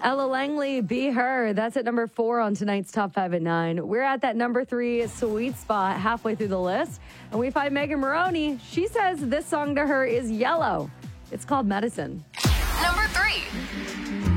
Ella Langley, Be Her. That's at number 4 on tonight's Top 5 at 9. We're at that number 3 sweet spot halfway through the list. And we find Megan Moroney. She says this song to her is yellow. It's called Medicine. Number 3.